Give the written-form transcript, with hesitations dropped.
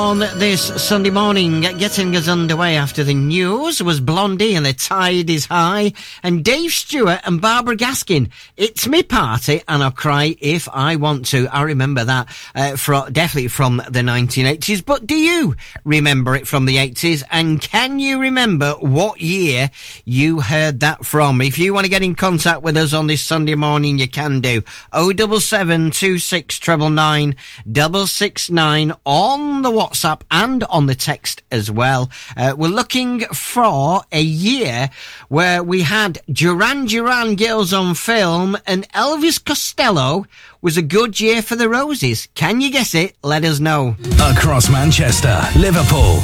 On this Sunday morning, getting us underway after the news was Blondie and The Tide Is High, and Dave Stewart and Barbara Gaskin. It's me party and I'll cry if I want to. I remember that definitely from the 1980s, but do you remember it from the 80s? And can you remember what year you heard that from? If you want to get in contact with us on this Sunday morning, you can do 077 26 999 669 on the WhatsApp and on the text as well. We're looking for a year where we had Duran Duran Girls on Film and Elvis Costello was a good year for the Roses. Can you guess it? Let us know. Across Manchester, Liverpool,